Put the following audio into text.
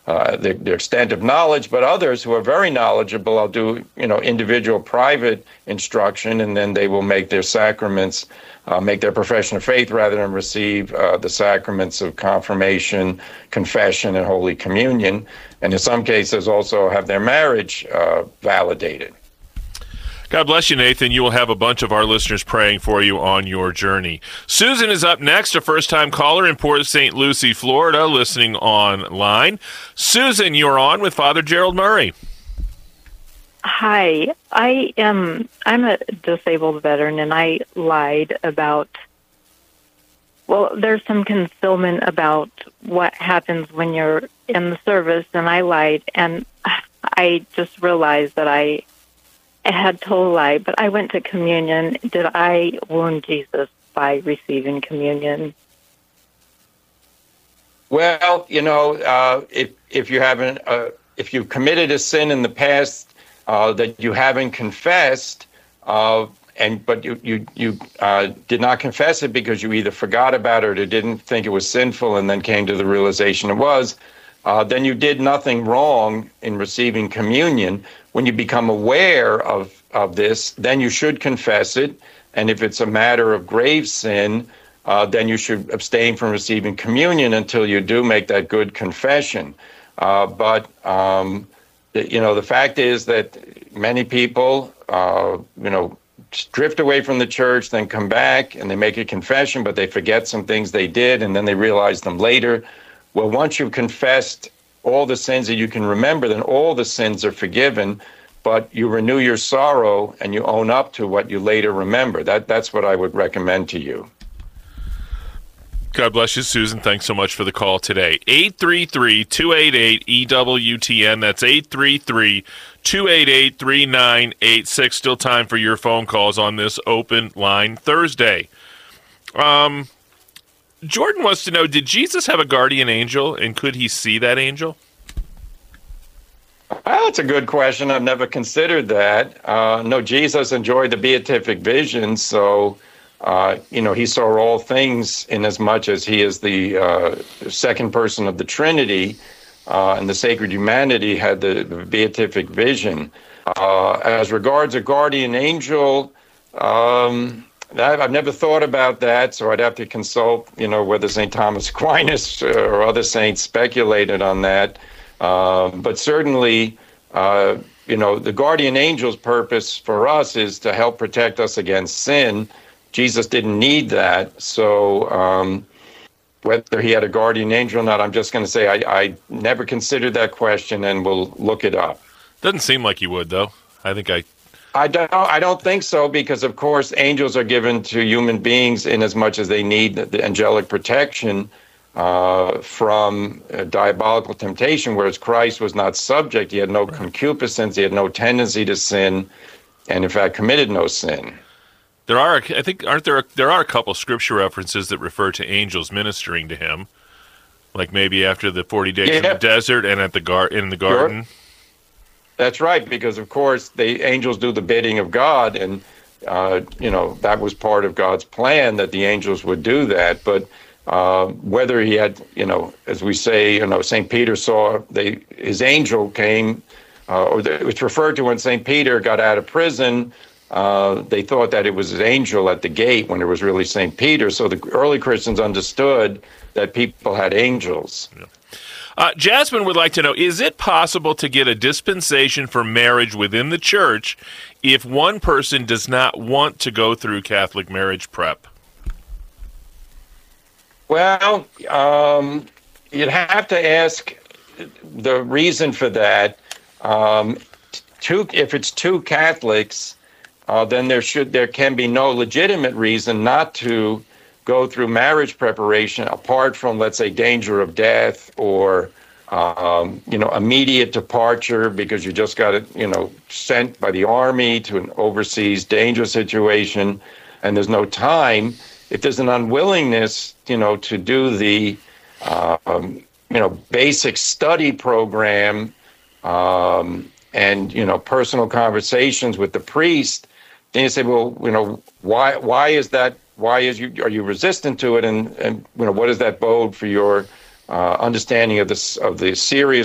their extent of knowledge, but others who are very knowledgeable, I'll do, individual private instruction, and then they will make their sacraments, make their profession of faith rather than receive the sacraments of confirmation, confession, and Holy Communion, and in some cases also have their marriage validated. God bless you, Nathan. You will have a bunch of our listeners praying for you on your journey. Susan is up next, a first-time caller in Port St. Lucie, Florida, listening online. Susan, you're on with Father Gerald Murray. Hi. I'm a disabled veteran, and I lied about, there's some concealment about what happens when you're in the service, and I lied, and I just realized that I had told a lie, but I went to communion. Did I wound Jesus by receiving communion? Well, if you haven't, if you've committed a sin in the past that you haven't confessed, but you did not confess it because you either forgot about it or didn't think it was sinful, and then came to the realization it was, then you did nothing wrong in receiving communion. When you become aware of this, then you should confess it. And if it's a matter of grave sin, then you should abstain from receiving communion until you do make that good confession. But the fact is that many people, drift away from the church, then come back and they make a confession, but they forget some things they did, and then they realize them later. Well, once you've confessed all the sins that you can remember, then all the sins are forgiven, but you renew your sorrow and you own up to what you later remember. That's what I would recommend to you. God bless you, Susan. Thanks so much for the call today. 833-288-EWTN. That's 833-288-3986. Still time for your phone calls on this Open Line Thursday. Jordan wants to know, did Jesus have a guardian angel, and could he see that angel? Well, that's a good question. I've never considered that. No, Jesus enjoyed the beatific vision, so, he saw all things in as much as he is the second person of the Trinity, and the sacred humanity had the beatific vision. As regards a guardian angel, I've never thought about that, so I'd have to consult, whether St. Thomas Aquinas or other saints speculated on that. But certainly, the guardian angel's purpose for us is to help protect us against sin. Jesus didn't need that. So whether he had a guardian angel or not, I'm just going to say I never considered that question, and we'll look it up. Doesn't seem like you would, though. I don't think so, because of course angels are given to human beings in as much as they need the angelic protection from diabolical temptation, whereas Christ was not subject. He had no concupiscence, he had no tendency to sin, and in fact committed no sin. There are a couple scripture references that refer to angels ministering to him, like maybe after the 40 days in the desert and in the garden. Sure. That's right, because of course the angels do the bidding of God, and that was part of God's plan that the angels would do that. But whether he had, as we say, St. Peter saw his angel came, it was referred to when St. Peter got out of prison. They thought that it was his angel at the gate when it was really St. Peter. So the early Christians understood that people had angels. Yeah. Jasmine would like to know, is it possible to get a dispensation for marriage within the church if one person does not want to go through Catholic marriage prep? Well, you'd have to ask the reason for that. If it's two Catholics, then there can be no legitimate reason not to go through marriage preparation apart from, let's say, danger of death or, immediate departure because you just got sent by the army to an overseas danger situation and there's no time. If there's an unwillingness, to do the, basic study program and, personal conversations with the priest, then you say, well, why is that? Are you resistant to it? And what does that bode for your understanding of the serious